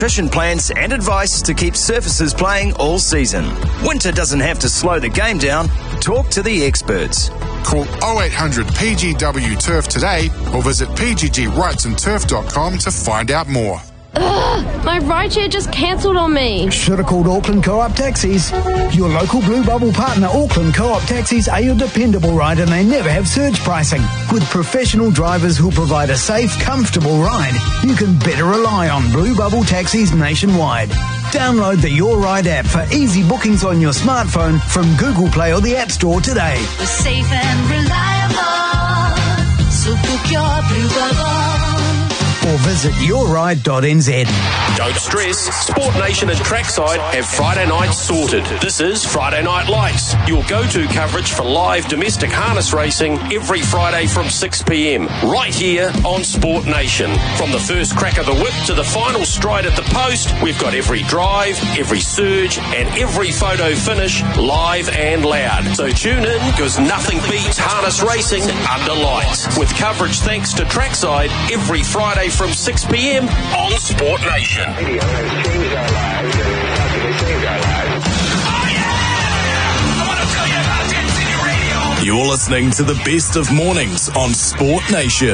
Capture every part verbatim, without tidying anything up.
nutrition plans and advice to keep surfaces playing all season. Winter doesn't have to slow the game down. Talk to the experts. Call oh eight hundred P G W Turf today or visit p g g rights and turf dot com to find out more. Ugh, my rideshare just cancelled on me. Should have called Auckland Co-op Taxis. Your local Blue Bubble partner, Auckland Co-op Taxis, are your dependable ride and they never have surge pricing. With professional drivers who'll provide a safe, comfortable ride, you can better rely on Blue Bubble Taxis nationwide. Download the Your Ride app for easy bookings on your smartphone from Google Play or the App Store today. We're safe and reliable, so book your Blue Bubble. Or visit your ride dot n z. Don't stress, Sport Nation and Trackside have Friday nights sorted. This is Friday Night Lights, your go-to coverage for live domestic harness racing every Friday from six p m, right here on Sport Nation. From the first crack of the whip to the final stride at the post, we've got every drive, every surge and every photo finish live and loud. So tune in, because nothing beats harness racing under lights. With coverage thanks to Trackside every Friday from six p m on Sport Nation. Radio has changed our lives and it's possibly saved our lives. Oh yeah! I want to tell you about Jet City Radio. You're listening to the best of mornings on Sport Nation.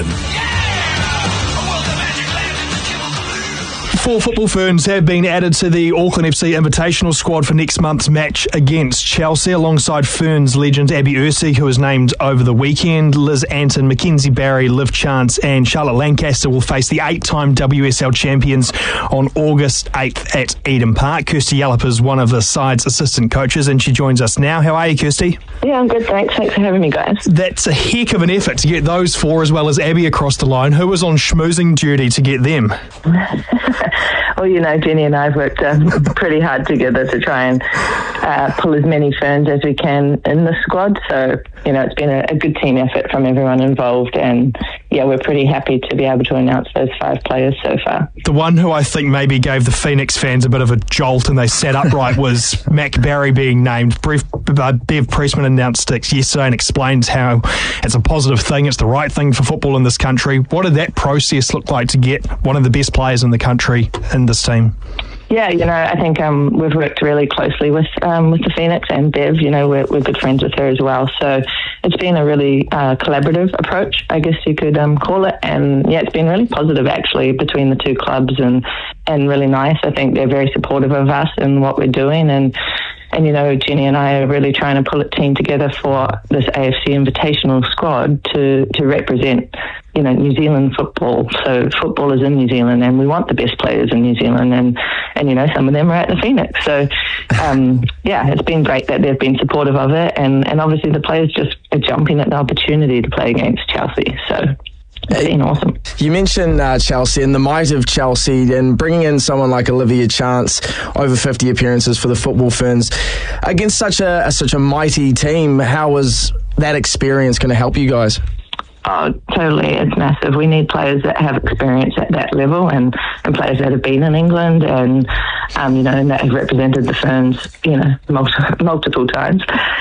Four football ferns have been added to the Auckland F C Invitational squad for next month's match against Chelsea, alongside Ferns legend Abby Ursig, who was named over the weekend. Liz Anton, Mackenzie Barry, Liv Chance and Charlotte Lancaster will face the eight-time W S L champions on August eighth at Eden Park. Kirsty Yallop is one of the side's assistant coaches and she joins us now. How are you, Kirsty? Yeah, I'm good, thanks. Thanks for having me, guys. That's a heck of an effort to get those four as well as Abby across the line. Who was on schmoozing duty to get them? Well, you know, Jenny and I have worked um, pretty hard together to try and uh, pull as many ferns as we can in the squad. So, you know, it's been a, a good team effort from everyone involved. And, yeah, we're pretty happy to be able to announce those five players so far. The one who I think maybe gave the Phoenix fans a bit of a jolt and they sat upright was Mac Barry being named. Bev, uh, Bev Priestman announced it yesterday and explains how it's a positive thing. It's the right thing for football in this country. What did that process look like to get one of the best players in the country in this team? Yeah, you know, I think um, we've worked really closely with um, with the Phoenix and Bev. You know, we're, we're good friends with her as well. So it's been a really uh, collaborative approach, I guess you could um, call it. And yeah, it's been really positive actually between the two clubs and, and really nice. I think they're very supportive of us and what we're doing. And, and, you know, Jenny and I are really trying to pull a team together for this A F C Invitational squad to, to represent, you know, New Zealand football. So football is in New Zealand and we want the best players in New Zealand, and, and you know, some of them are at the Phoenix. So, um, yeah, it's been great that they've been supportive of it, and, and obviously the players just are jumping at the opportunity to play against Chelsea. So it's been awesome. You mentioned uh, Chelsea and the might of Chelsea, and bringing in someone like Olivia Chance, over fifty appearances for the Football Ferns against such a, a such a mighty team. How was that experience going to help you guys? Oh, totally. It's massive. We need players that have experience at that level, and, and players that have been in England and, um, you know, and that have represented the Ferns, you know, multiple, multiple times,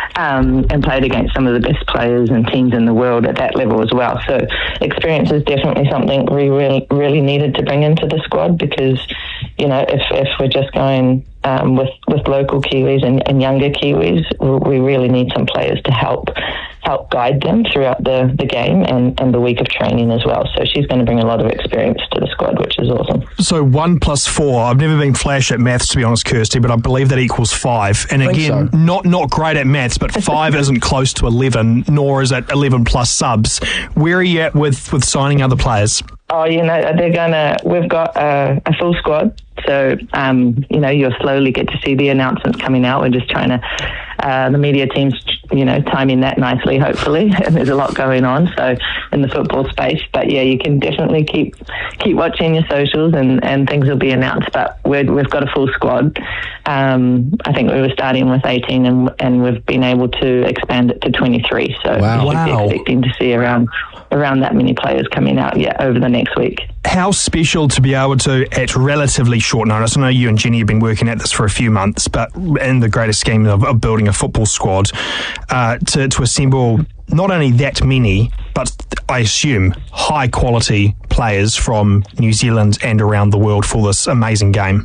um, and played against some of the best players and teams in the world at that level as well. So experience is definitely something we really, really needed to bring into the squad, because, you know, if, if we're just going um, with, with local Kiwis and, and younger Kiwis, we really need some players to help help guide them throughout the, the game and, and the week of training as well. So she's going to bring a lot of experience to the squad, which is awesome. So one plus four, I've never been flash at maths, to be honest, Kirsty, but I believe that equals five. And again, so. not not great at maths, but five isn't close to eleven, nor is it eleven plus subs. Where are you at with, with signing other players? Oh, you know, they're gonna. We've got a, a full squad, so um, you know, you'll slowly get to see the announcements coming out. We're just trying to, uh, the media team's, you know, timing that nicely, hopefully. And there's a lot going on, so in the football space. But yeah, you can definitely keep keep watching your socials, and, and things will be announced. But we're, we've got a full squad. Um, I think we were starting with eighteen, and and we've been able to expand it to twenty-three. So wow. we should wow. be expecting to see around around that many players coming out, yeah, over the next week. How special to be able to, at relatively short notice, I know you and Jenny have been working at this for a few months, but in the greater scheme of, of building a football squad, uh, to, to assemble not only that many, but I assume high quality players from New Zealand and around the world for this amazing game.